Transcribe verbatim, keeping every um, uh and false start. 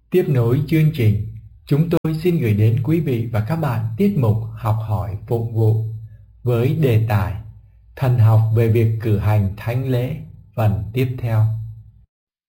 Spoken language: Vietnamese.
Tiếp nối chương trình, chúng tôi xin gửi đến quý vị và các bạn tiết mục học hỏi phụng vụ với đề tài Thần học về việc cử hành thánh lễ phần tiếp theo.